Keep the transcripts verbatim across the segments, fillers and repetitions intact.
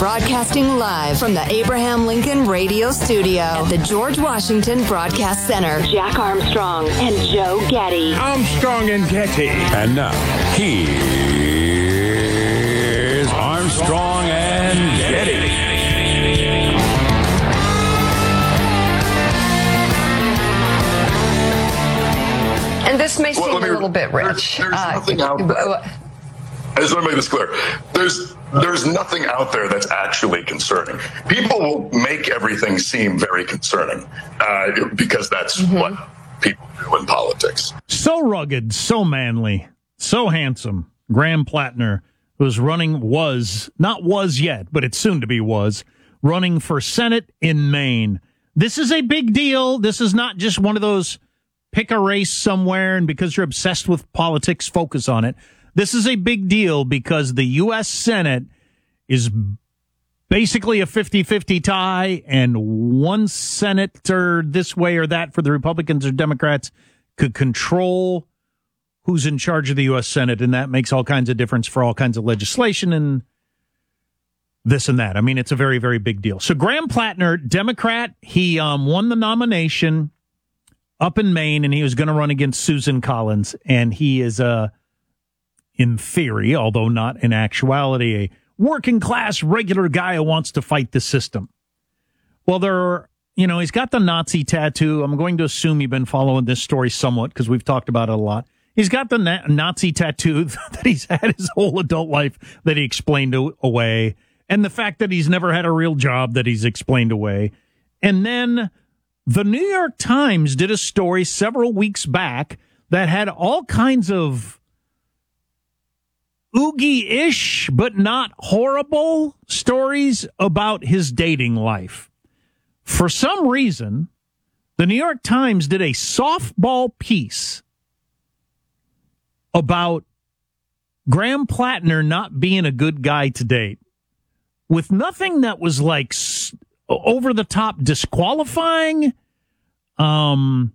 Broadcasting live from the Abraham Lincoln Radio Studio at the George Washington Broadcast Center. Jack Armstrong and Joe Getty. Armstrong and Getty. And now, here's Armstrong and Getty. And this may seem well, me, a little bit rich. There's, there's uh, nothing out there. I just want to make this clear. There's there's nothing out there that's actually concerning. People will make everything seem very concerning uh, because that's mm-hmm. what people do in politics. So rugged, so manly, so handsome. Graham Plattner, who's running, was, not was yet, but it's soon to be was, running for Senate in Maine. This is a big deal. This is not just one of those pick a race somewhere and because you're obsessed with politics, focus on it. This is a big deal because the U S Senate is basically a fifty-fifty tie, and one senator this way or that for the Republicans or Democrats could control who's in charge of the U S Senate, and that makes all kinds of difference for all kinds of legislation and this and that. I mean, it's a very, very big deal. So Graham Plattner, Democrat, he um, won the nomination up in Maine, and he was going to run against Susan Collins, and he is a uh, in theory, although not in actuality, a working class regular guy who wants to fight the system. Well, there are, you know, he's got the Nazi tattoo. I'm going to assume you've been following this story somewhat because we've talked about it a lot. He's got the na- Nazi tattoo that he's had his whole adult life that he explained away, and the fact that he's never had a real job that he's explained away. And then the New York Times did a story several weeks back that had all kinds of oogie-ish, but not horrible stories about his dating life. For some reason, the New York Times did a softball piece about Graham Plattner not being a good guy to date, with nothing that was like over-the-top disqualifying. Um...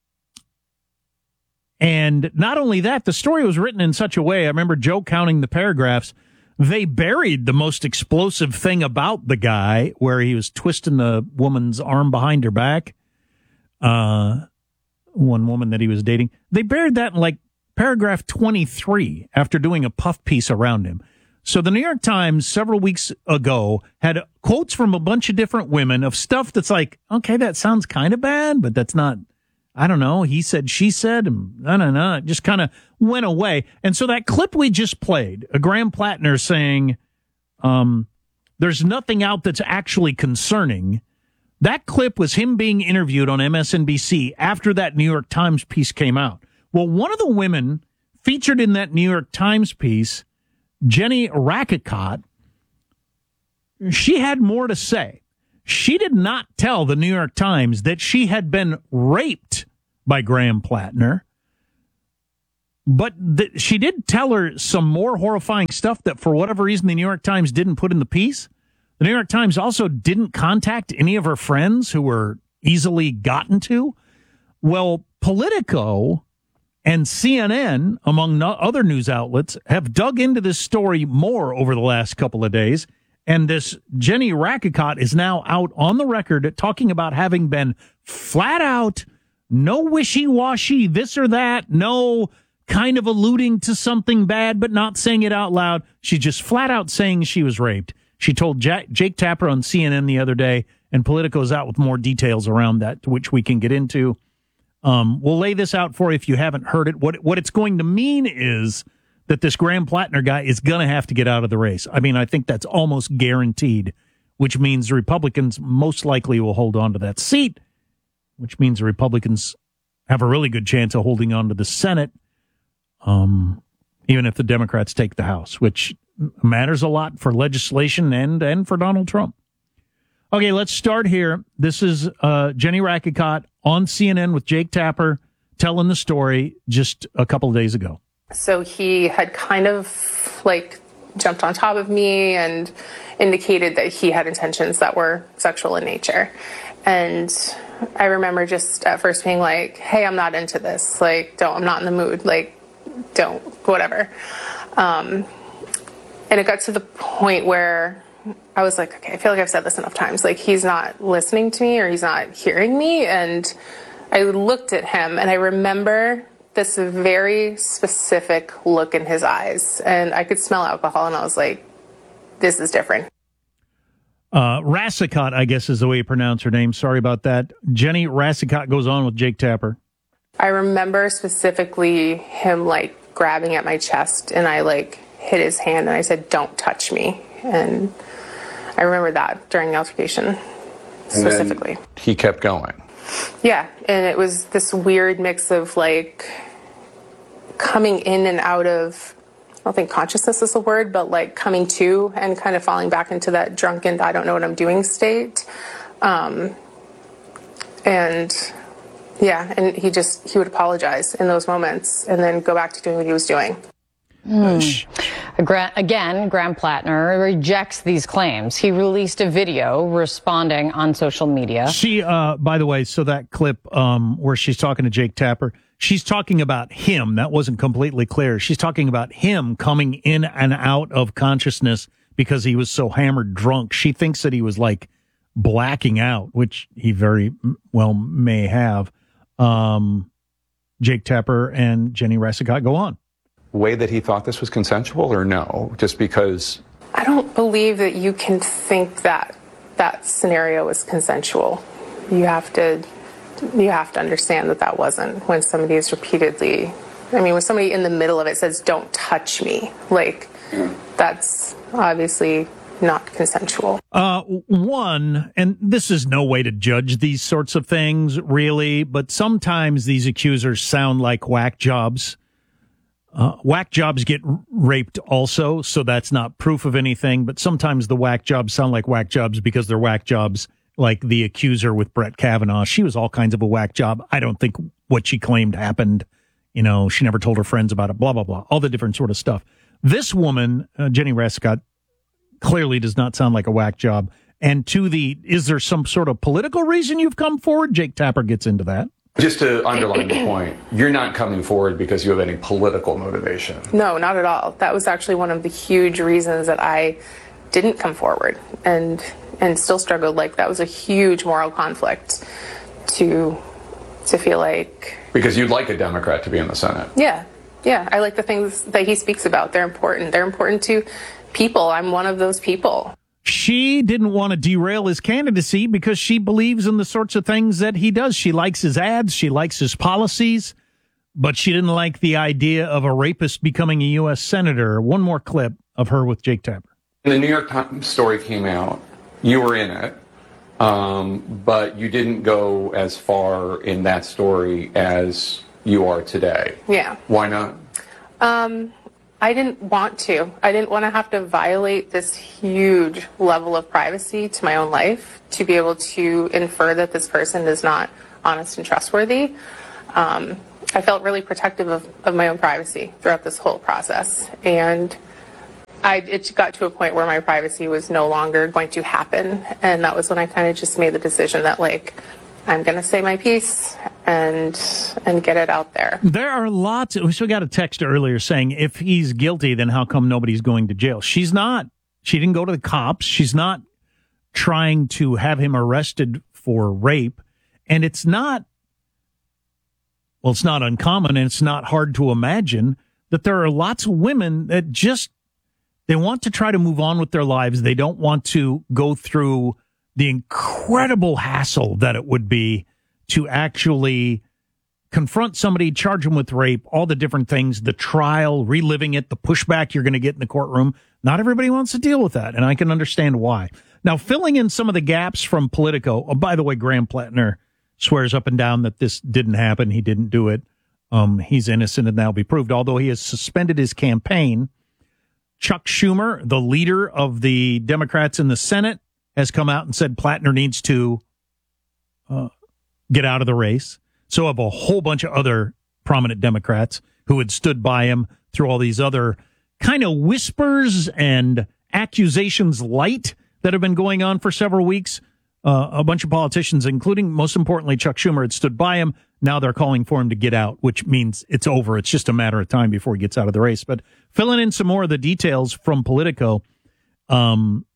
And not only that, the story was written in such a way, I remember Joe counting the paragraphs, they buried the most explosive thing about the guy, where he was twisting the woman's arm behind her back, uh, one woman that he was dating. They buried that in like paragraph twenty-three after doing a puff piece around him. So the New York Times several weeks ago had quotes from a bunch of different women of stuff that's like, okay, that sounds kind of bad, but that's not... I don't know, he said, she said, and no, no, no, it just kind of went away. And so that clip we just played, a Graham Plattner saying, um, there's nothing out that's actually concerning. That clip was him being interviewed on M S N B C after that New York Times piece came out. Well, one of the women featured in that New York Times piece, Jenny Rackicott, she had more to say. She did not tell the New York Times that she had been raped by Graham Plattner, but th- she did tell her some more horrifying stuff that for whatever reason the New York Times didn't put in the piece. The New York Times also didn't contact any of her friends who were easily gotten to. Well, Politico and C N N, among no- other news outlets, have dug into this story more over the last couple of days. And this Jenny Rackicott is now out on the record talking about having been flat out, no wishy-washy, this or that, no kind of alluding to something bad but not saying it out loud. She's just flat out saying she was raped. She told Jack, Jake Tapper on C N N the other day, and Politico's out with more details around that, which we can get into. Um, we'll lay this out for you if you haven't heard it. What, what it's going to mean is that this Graham Plattner guy is going to have to get out of the race. I mean, I think that's almost guaranteed, which means the Republicans most likely will hold on to that seat, which means the Republicans have a really good chance of holding on to the Senate, um, even if the Democrats take the House, which matters a lot for legislation and, and for Donald Trump. Okay, let's start here. This is uh, Jenny Rackicott on C N N with Jake Tapper telling the story just a couple of days ago. So he had kind of like jumped on top of me and indicated that he had intentions that were sexual in nature. And I remember just at first being like, hey, I'm not into this. Like, don't, I'm not in the mood. Like, don't, whatever. Um, and it got to the point where I was like, okay, I feel like I've said this enough times. Like, he's not listening to me or he's not hearing me. And I looked at him and I remember this very specific look in his eyes. And I could smell alcohol and I was like, this is different. Uh, Rassicot, I guess is the way you pronounce her name. Sorry about that. Jenny Rassicot goes on with Jake Tapper. I remember specifically him like grabbing at my chest and I like hit his hand and I said, don't touch me. And I remember that during the altercation specifically. And he kept going. Yeah. And it was this weird mix of like coming in and out of, I don't think consciousness is the word, but like coming to and kind of falling back into that drunken, I don't know what I'm doing state. Um, and yeah, and he just, he would apologize in those moments and then go back to doing what he was doing. Mm. Again, Graham Plattner rejects these claims. He released a video responding on social media. She, uh, by the way, so that clip um, where she's talking to Jake Tapper, she's talking about him. That wasn't completely clear. She's talking about him coming in and out of consciousness because he was so hammered drunk. She thinks that he was like blacking out, which he very well may have. Um, Jake Tapper and Jenny Rassicot go on. Way that he thought this was consensual or no? Just because... I don't believe that you can think that that scenario was consensual. You have to, you have to understand that that wasn't when somebody is repeatedly, I mean, when somebody in the middle of it says, don't touch me, like, yeah. That's obviously not consensual. Uh, one, and this is no way to judge these sorts of things, really, but sometimes these accusers sound like whack jobs. Uh, whack jobs get r- raped also, so that's not proof of anything, but sometimes the whack jobs sound like whack jobs because they're whack jobs, like the accuser with Brett Kavanaugh. She was all kinds of a whack job. I don't think what she claimed happened. You know, she never told her friends about it, blah, blah, blah, all the different sort of stuff. This woman, uh, Jenny Rassicot, clearly does not sound like a whack job. And to the, is there some sort of political reason you've come forward? Jake Tapper gets into that. Just to underline the point, you're not coming forward because you have any political motivation. No, not at all. That was actually one of the huge reasons that I didn't come forward and and still struggled. Like, that was a huge moral conflict to to feel like... Because you'd like a Democrat to be in the Senate. Yeah, yeah. I like the things that he speaks about. They're important. They're important to people. I'm one of those people. She didn't want to derail his candidacy because she believes in the sorts of things that he does. She likes his ads. She likes his policies, but she didn't like the idea of a rapist becoming a U S senator. One more clip of her with Jake Tapper. When the New York Times story came out, you were in it, um, but you didn't go as far in that story as you are today. Yeah. Why not? Um... I didn't want to. I didn't want to have to violate this huge level of privacy to my own life to be able to infer that this person is not honest and trustworthy. Um, I felt really protective of, of my own privacy throughout this whole process. And I, it got to a point where my privacy was no longer going to happen. And that was when I kind of just made the decision that, like, I'm going to say my piece and and get it out there. There are lots. Of, we got a text earlier saying if he's guilty, then how come nobody's going to jail? She's not. She didn't go to the cops. She's not trying to have him arrested for rape. And it's not, well, it's not uncommon and it's not hard to imagine that there are lots of women that just, they want to try to move on with their lives. They don't want to go through the incredible hassle that it would be to actually confront somebody, charge them with rape, all the different things, the trial, reliving it, the pushback you're going to get in the courtroom. Not everybody wants to deal with that, and I can understand why. Now, filling in some of the gaps from Politico, oh, by the way, Graham Plattner swears up and down that this didn't happen. He didn't do it. Um, he's innocent, and that'll be proved, although he has suspended his campaign. Chuck Schumer, the leader of the Democrats in the Senate, has come out and said Plattner needs to uh, get out of the race. So have a whole bunch of other prominent Democrats who had stood by him through all these other kind of whispers and accusations light that have been going on for several weeks. Uh, a bunch of politicians, including, most importantly, Chuck Schumer, had stood by him. Now they're calling for him to get out, which means it's over. It's just a matter of time before he gets out of the race. But filling in some more of the details from Politico, um,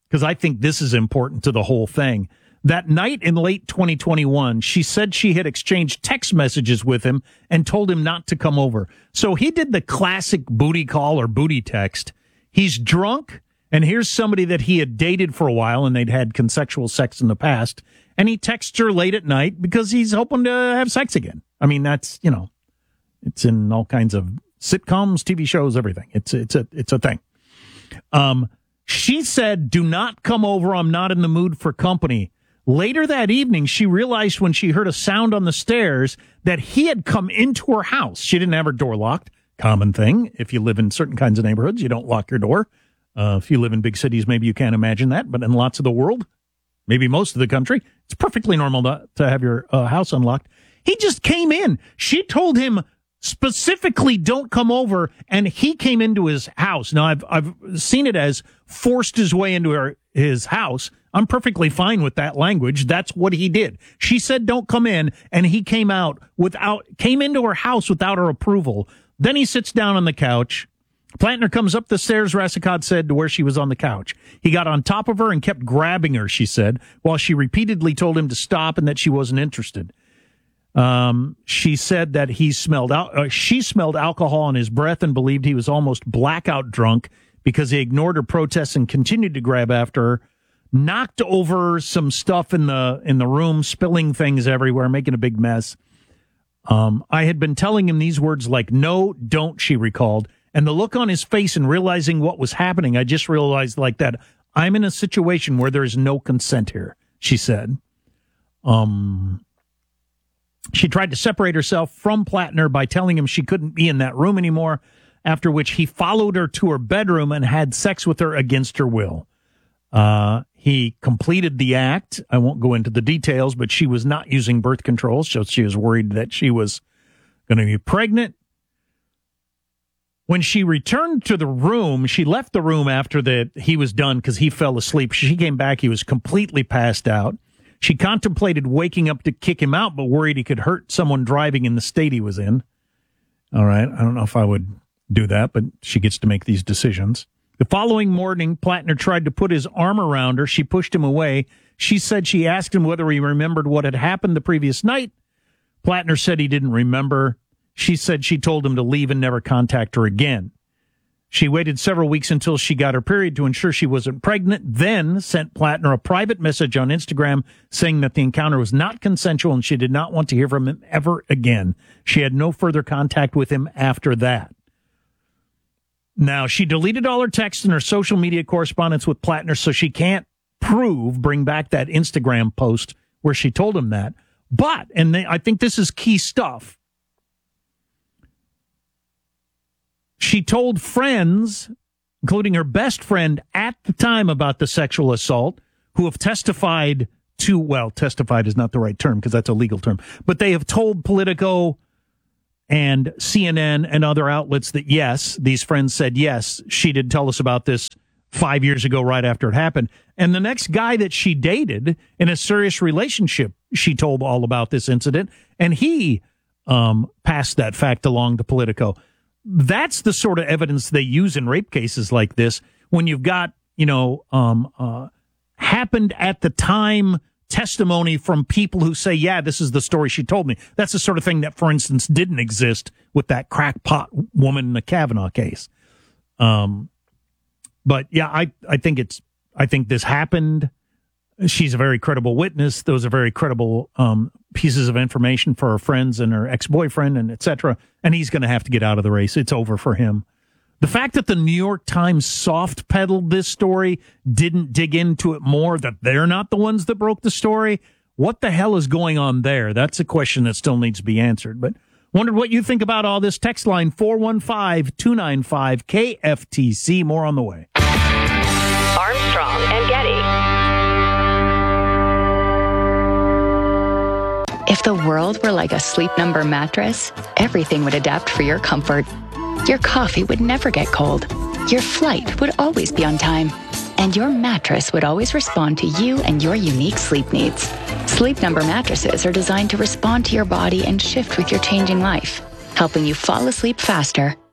because I think this is important to the whole thing. That night in late twenty twenty-one, she said she had exchanged text messages with him and told him not to come over. So he did the classic booty call or booty text. He's drunk, and here's somebody that he had dated for a while, and they'd had consensual sex in the past, and he texts her late at night because he's hoping to have sex again. I mean, that's, you know, it's in all kinds of sitcoms, T V shows, everything. It's it's a it's a thing. Um, she said, "Do not come over. I'm not in the mood for company." Later that evening, she realized when she heard a sound on the stairs that he had come into her house. She didn't have her door locked. Common thing. If you live in certain kinds of neighborhoods, you don't lock your door. Uh, if you live in big cities, maybe you can't imagine that. But in lots of the world, maybe most of the country, it's perfectly normal to, to have your uh, house unlocked. He just came in. She told him specifically, don't come over, and he came into his house. Now, I've I've seen it as forced his way into her, his house. I'm perfectly fine with that language. That's what he did. She said, don't come in, and he came out without, came into her house without her approval. Then he sits down on the couch. Plattner comes up the stairs, Rassicot said, to where she was on the couch. He got on top of her and kept grabbing her, she said, while she repeatedly told him to stop and that she wasn't interested. Um, she said that he smelled out, uh, she smelled alcohol on his breath and believed he was almost blackout drunk because he ignored her protests and continued to grab after her. Knocked over some stuff in the in the room, spilling things everywhere, making a big mess. Um, I had been telling him these words like, no, don't, she recalled. And the look on his face and realizing what was happening, I just realized like that, I'm in a situation where there is no consent here, she said. Um, she tried to separate herself from Plattner by telling him she couldn't be in that room anymore, after which he followed her to her bedroom and had sex with her against her will. Uh, he completed the act. I won't go into the details, but she was not using birth control, so she was worried that she was going to be pregnant. When she returned to the room, she left the room after the, he was done because he fell asleep. She came back. He was completely passed out. She contemplated waking up to kick him out, but worried he could hurt someone driving in the state he was in. All right. I don't know if I would do that, but she gets to make these decisions. The following morning, Plattner tried to put his arm around her. She pushed him away. She said she asked him whether he remembered what had happened the previous night. Plattner said he didn't remember. She said she told him to leave and never contact her again. She waited several weeks until she got her period to ensure she wasn't pregnant, then sent Plattner a private message on Instagram saying that the encounter was not consensual and she did not want to hear from him ever again. She had no further contact with him after that. Now, she deleted all her texts and her social media correspondence with Plattner, so she can't prove, bring back that Instagram post where she told him that. But, and they, I think this is key stuff, she told friends, including her best friend at the time about the sexual assault, who have testified to, well, testified is not the right term because that's a legal term, but they have told Politico and C N N and other outlets that, yes, these friends said, yes, she did tell us about this five years ago, right after it happened. And the next guy that she dated in a serious relationship, she told all about this incident, and he um, passed that fact along to Politico. That's the sort of evidence they use in rape cases like this, when you've got, you know, um, uh, happened at the time testimony from people who say, yeah, this is the story she told me. That's the sort of thing that, for instance, didn't exist with that crackpot woman in the Kavanaugh case. Um, but yeah, I, I think it's, I think this happened. She's a very credible witness. Those are very credible, um, pieces of information for her friends and her ex-boyfriend and et cetera. And he's going to have to get out of the race. It's over for him. The fact that the New York Times soft pedaled this story, didn't dig into it more, that they're not the ones that broke the story. What the hell is going on there? That's a question that still needs to be answered. But wondered what you think about all this. Text line four one five, two nine five, K F T C. More on the way. Armstrong and Getty. If the world were like a Sleep Number mattress, everything would adapt for your comfort. Your coffee would never get cold. Your flight would always be on time. And your mattress would always respond to you and your unique sleep needs. Sleep Number mattresses are designed to respond to your body and shift with your changing life, helping you fall asleep faster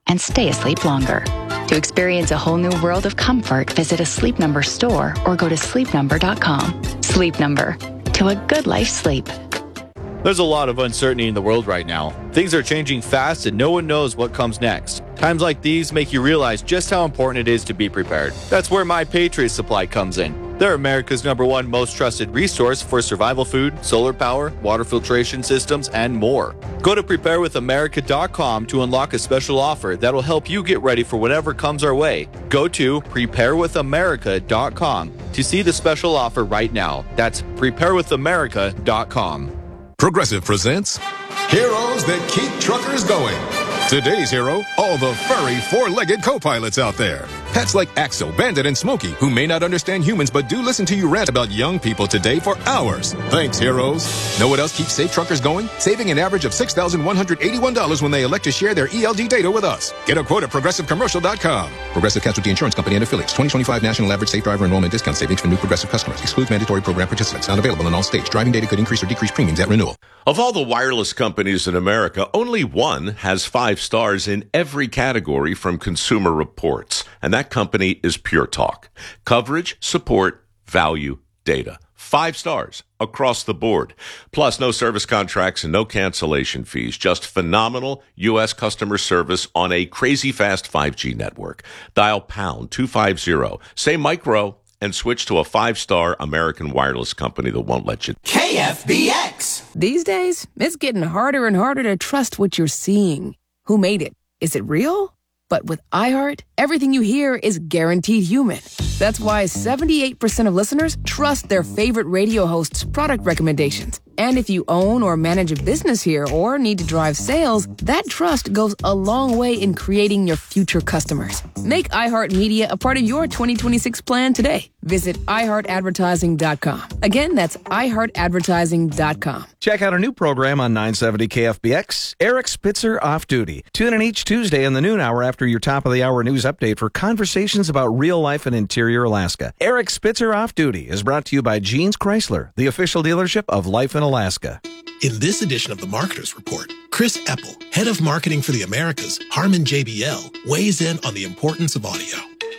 and stay asleep longer. To experience a whole new world of comfort, visit a Sleep Number store or go to sleep number dot com. Sleep Number. To a good life sleep. There's a lot of uncertainty in the world right now. Things are changing fast and no one knows what comes next. Times like these make you realize just how important it is to be prepared. That's where My Patriot Supply comes in. They're America's number one most trusted resource for survival food, solar power, water filtration systems, and more. Go to prepare with america dot com to unlock a special offer that'll help you get ready for whatever comes our way. Go to prepare with america dot com to see the special offer right now. That's prepare with america dot com. Progressive presents Heroes That Keep Truckers Going. Today's hero, all the furry four-legged co-pilots out there. Pets like Axel, Bandit, and Smokey, who may not understand humans but do listen to you rant about young people today for hours. Thanks, heroes. Know what else keeps safe truckers going? Saving an average of six thousand one hundred eighty-one dollars when they elect to share their E L D data with us. Get a quote at progressive commercial dot com. Progressive Casualty Insurance Company and Affiliates. twenty twenty-five National Average Safe Driver Enrollment Discount Savings for new Progressive customers. Excludes mandatory program participants. Not available in all states. Driving data could increase or decrease premiums at renewal. Of all the wireless companies in America, only one has five stars in every category from Consumer Reports, and that company is Pure Talk. Coverage, support, value, data. Five stars across the board. Plus, no service contracts and no cancellation fees. Just phenomenal U S customer service on a crazy fast five G network. Dial pound two fifty, say micro, and switch to a five-star American wireless company that won't let you. K F B X. These days, it's getting harder and harder to trust what you're seeing. Who made it? Is it real? But with iHeart, everything you hear is guaranteed human. That's why seventy-eight percent of listeners trust their favorite radio host's product recommendations. And if you own or manage a business here or need to drive sales, that trust goes a long way in creating your future customers. Make iHeartMedia a part of your twenty twenty-six plan today. Visit i heart advertising dot com. Again, that's i heart advertising dot com. Check out our new program on nine seventy K F B X, Eric Spitzer Off Duty. Tune in each Tuesday in the noon hour after your top-of-the-hour news update for conversations about real life in interior Alaska. Eric Spitzer Off Duty is brought to you by Jeans Chrysler, the official dealership of Life in Alaska. In this edition of the Marketers Report, Chris Eppel, head of marketing for the Americas, Harman J B L, weighs in on the importance of audio.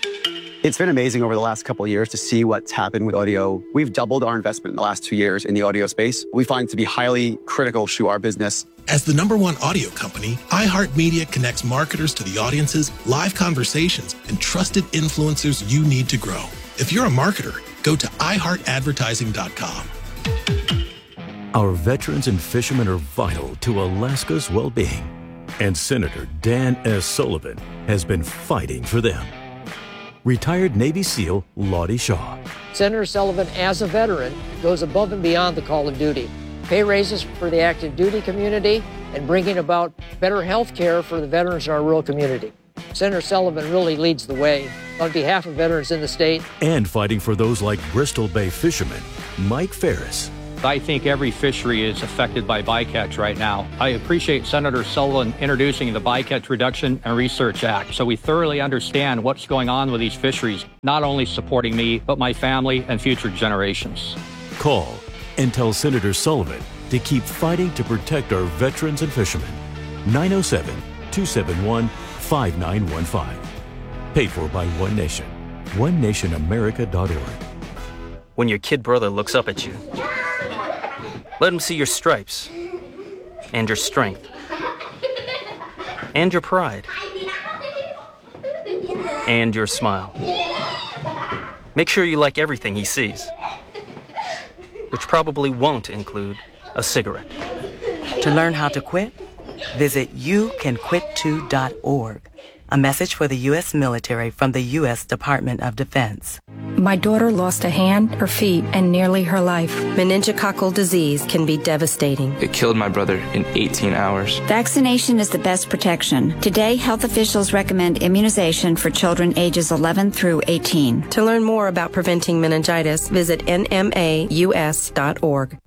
It's been amazing over the last couple of years to see what's happened with audio. We've doubled our investment in the last two years in the audio space. We find it to be highly critical to our business. As the number one audio company, iHeartMedia connects marketers to the audiences, live conversations, and trusted influencers you need to grow. If you're a marketer, go to i heart advertising dot com. Our veterans and fishermen are vital to Alaska's well-being, and Senator Dan S. Sullivan has been fighting for them. Retired Navy SEAL Lottie Shaw. Senator Sullivan, as a veteran, goes above and beyond the call of duty. Pay raises for the active duty community and bringing about better health care for the veterans in our rural community. Senator Sullivan really leads the way on behalf of veterans in the state. And fighting for those like Bristol Bay fisherman Mike Ferris. I think every fishery is affected by bycatch right now. I appreciate Senator Sullivan introducing the Bycatch Reduction and Research Act so we thoroughly understand what's going on with these fisheries, not only supporting me, but my family and future generations. Call and tell Senator Sullivan to keep fighting to protect our veterans and fishermen. nine oh seven, two seven one, five nine one five. Paid for by One Nation. one nation america dot org. When your kid brother looks up at you, let him see your stripes and your strength and your pride and your smile. Make sure you like everything he sees, which probably won't include a cigarette. To learn how to quit, visit you can quit too dot org. A message for the U S military from the U S Department of Defense. My daughter lost a hand, her feet, and nearly her life. Meningococcal disease can be devastating. It killed my brother in eighteen hours. Vaccination is the best protection. Today, health officials recommend immunization for children ages eleven through eighteen. To learn more about preventing meningitis, visit N M A U S dot org.